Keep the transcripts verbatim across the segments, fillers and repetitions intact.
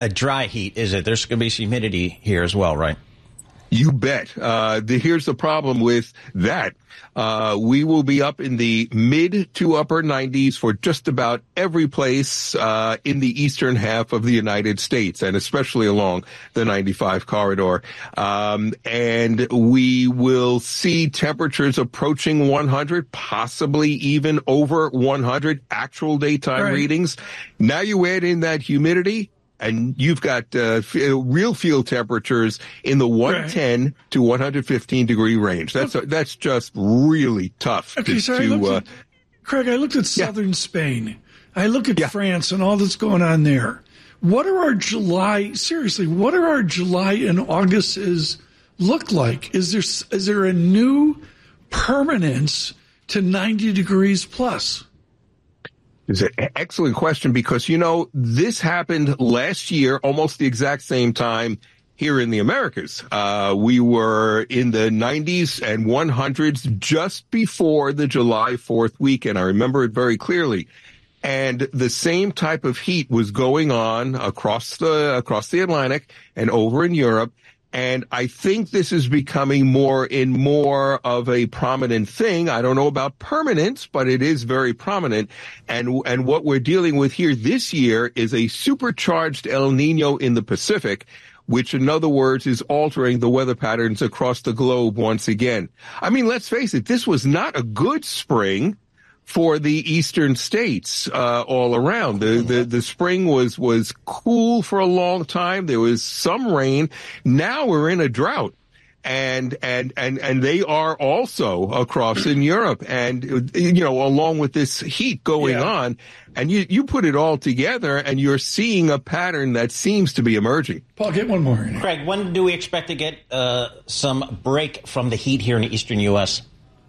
a dry heat, is it? There's going to be some humidity here as well, right? You bet. Uh, the, here's the problem with that. Uh, we will be up in the mid to upper nineties for just about every place, uh, in the eastern half of the United States, and especially along the ninety-five corridor. Um, and we will see temperatures approaching one hundred, possibly even over one hundred actual daytime right. readings. Now you add in that humidity, and you've got uh, f- real field temperatures in the one ten right. to one hundred fifteen degree range. That's a, that's just really tough. Okay, to, so to, I looked uh, at, Craig, I looked at southern yeah. Spain. I look at yeah. France and all that's going on there. What are our July, seriously, what are our July and August's look like? Is there is there a new permanence to ninety degrees plus? It's an excellent question because, you know, this happened last year, almost the exact same time here in the Americas. Uh, we were in the nineties and one hundreds just before the July fourth weekend. I remember it very clearly. And the same type of heat was going on across the, across the Atlantic and over in Europe. And I think this is becoming more and more of a prominent thing. I don't know about permanence, but it is very prominent. And, and what we're dealing with here this year is a supercharged El Nino in the Pacific, which in other words is altering the weather patterns across the globe once again. I mean, let's face it, this was not a good spring for the eastern states, uh, all around. The, the, the spring was, was cool for a long time. There was some rain. Now we're in a drought. And, and, and, and they are also across in Europe. And, you know, along with this heat going yeah. on, and you, you put it all together and you're seeing a pattern that seems to be emerging. Paul, get one more. Craig, when do we expect to get, uh, some break from the heat here in the eastern U S?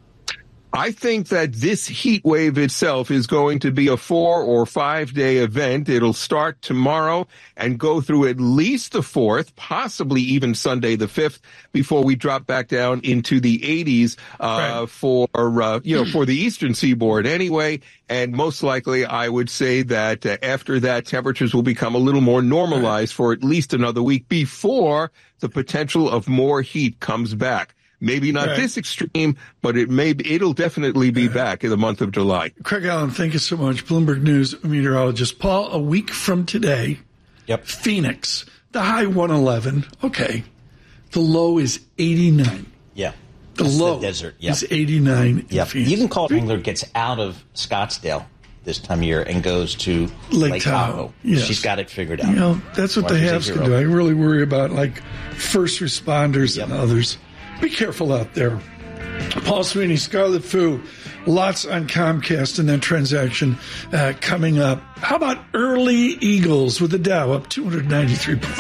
I think that this heat wave itself is going to be a four or five day event. It'll start tomorrow and go through at least the fourth, possibly even Sunday the fifth, before we drop back down into the eighties, uh, right. for, uh, you know, for the eastern seaboard anyway. And most likely I would say that uh, after that, temperatures will become a little more normalized right. for at least another week before the potential of more heat comes back. Maybe not right. this extreme, but it may be, it'll definitely be back in the month of July. Craig Allen, thank you so much. Bloomberg News meteorologist. Paul, a week from today, yep. Phoenix, the high one eleven. Okay. The low is eighty-nine. Yeah. The That's low the desert. Yep. is eighty-nine. Yep. In You can call it Wrangler gets out of Scottsdale this time of year and goes to Lake, Lake Tahoe. Tahoe. Yes. She's got it figured out. You know, that's what Watch the haves can do. I really worry about, like, first responders yep. and others. Be careful out there. Paul Sweeney, Scarlet Fu, lots on Comcast in that transaction uh, coming up. How about early Eagles with the Dow up two hundred ninety-three points?